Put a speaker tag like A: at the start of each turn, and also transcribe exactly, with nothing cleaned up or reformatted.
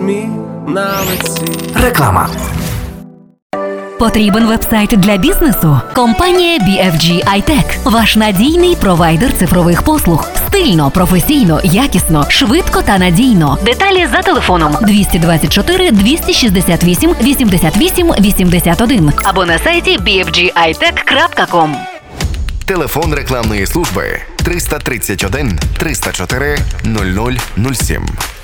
A: Реклама.
B: Потрібен вебсайт для бізнесу? Компанія бі еф джі ай тек – ваш надійний провайдер цифрових послуг. Стильно, професійно, якісно, швидко та надійно. Деталі за телефоном двісті двадцять чотири двісті шістдесят вісім вісімдесят вісім вісімдесят один або на сайті бі еф джі ай тек крапка ком.
C: Телефон рекламної служби триста тридцять один триста чотири нуль нуль нуль сім.